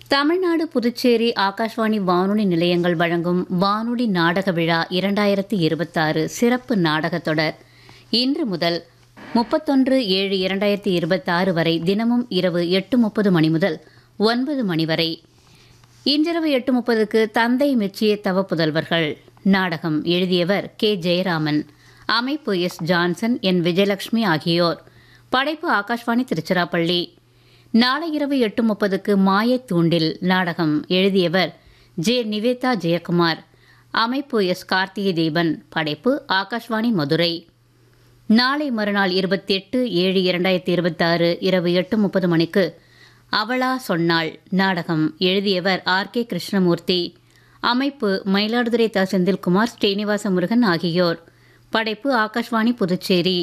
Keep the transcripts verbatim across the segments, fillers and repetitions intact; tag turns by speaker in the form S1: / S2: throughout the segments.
S1: தமிழ்நாடு புதுச்சேரி ஆகாஷ்வாணி வானொலி நிலையங்கள் வழங்கும் வானொலி நாடக விழா இரண்டாயிரத்தி இருபத்தாறு சிறப்பு நாடகத் தொடர் இன்று முதல் முப்பத்தொன்று ஏழு இரண்டாயிரத்தி இருபத்தாறு வரை தினமும் இரவு எட்டு முப்பது மணி முதல் ஒன்பது மணி வரை. இன்றிரவு எட்டு முப்பதுக்கு தந்தை மெச்சிய தவ புதல்வர்கள் நாடகம். எழுதியவர் கே ஜெயராமன். அமைப்பு எஸ் ஜான்சன், என் விஜயலட்சுமி ஆகியோர். படைப்பு ஆகாஷ்வாணி திருச்சிராப்பள்ளி. நாளை இரவு எட்டு முப்பதுக்கு மாயத்தூண்டில் நாடகம். எழுதியவர் ஜே நிவேதா ஜெயக்குமார். அமைப்பு எஸ் கார்த்திகை தீபன். படைப்பு ஆகாஷ்வாணி மதுரை. நாளை மறுநாள் இருபத்தி எட்டு ஏழு இரண்டாயிரத்தி இருபத்தாறு இரவு எட்டு முப்பது மணிக்கு அவளா சொன்னாள் நாடகம். எழுதியவர் ஆர் கே கிருஷ்ணமூர்த்தி. அமைப்பு மயிலாடுதுறை த செந்தில்குமார், ஸ்ரீனிவாச முருகன் ஆகியோர். படைப்பு ஆகாஷ்வாணி புதுச்சேரி.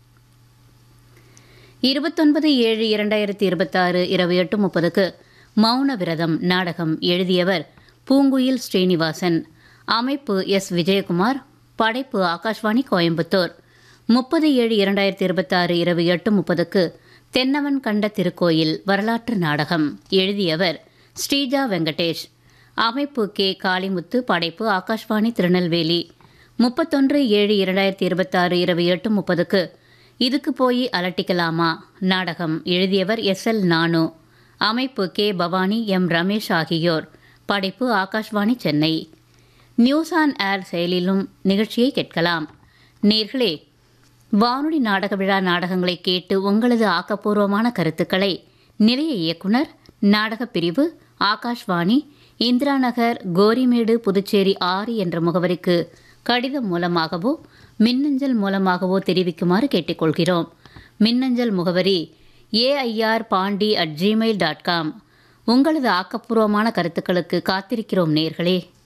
S1: இருபத்தொன்பது ஏழு இரண்டாயிரத்தி இருபத்தாறு இரவு எட்டு முப்பதுக்கு மௌன விரதம் நாடகம். எழுதியவர் பூங்குயில் ஸ்ரீனிவாசன். அமைப்பு எஸ் விஜயகுமார். படைப்பு ஆகாஷ்வாணி கோயம்புத்தூர். முப்பது ஏழு இரண்டாயிரத்தி இருபத்தாறு இரவு எட்டு முப்பதுக்கு தென்னவன் கண்ட திருக்கோயில் வரலாற்று நாடகம். எழுதியவர் ஸ்ரீஜா வெங்கடேஷ். அமைப்பு கே காளிமுத்து. படைப்பு ஆகாஷ்வாணி திருநெல்வேலி. முப்பத்தொன்று ஏழு இரண்டாயிரத்தி இருபத்தாறு இரவு எட்டு முப்பதுக்கு இதுக்கு போய் அலட்டிக்கலாமா நாடகம். எழுதியவர் எஸ் எல் நானு. அமைப்பு கே பவானி, எம் ரமேஷ் ஆகியோர். படைப்பு Akashvani Chennai. News on air செயலிலும் நிகழ்ச்சியை கேட்கலாம். நேர்களே, வானொலி நாடக விழா நாடகங்களை கேட்டு உங்களது ஆக்கப்பூர்வமான கருத்துக்களை நிலைய இயக்குனர், நாடகப் பிரிவு, ஆகாஷ்வாணி, இந்திரா நகர், கோரிமேடு, புதுச்சேரி ஆறு என்ற முகவரிக்கு கடிதம் மூலமாகவோ மின்னஞ்சல் மூலமாகவோ தெரிவிக்குமாறு கேட்டுக்கொள்கிறோம். மின்னஞ்சல் முகவரி AIR Pandi at Gmail dot com. உங்களது ஆக்கப்பூர்வமான கருத்துக்களுக்கு காத்திருக்கிறோம் நேர்களே.